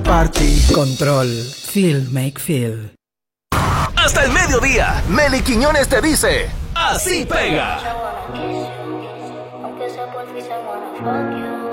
party. Control. Feel, make feel. Hasta el mediodía, Meli Quiñones te dice, así pega.